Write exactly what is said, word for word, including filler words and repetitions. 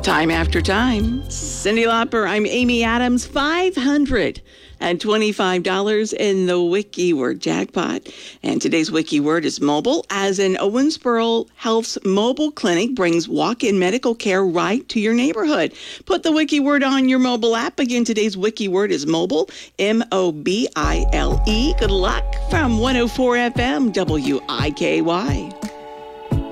Time after time. Cyndi Lauper, I'm Amy Adams. five hundred twenty-five dollars in the Wiki Word jackpot. And today's Wiki Word is mobile, as in Owensboro Health's mobile clinic brings walk-in medical care right to your neighborhood. Put the Wiki Word on your mobile app. Again, today's Wiki Word is mobile, M O B I L E. Good luck from one oh four F M W I K Y.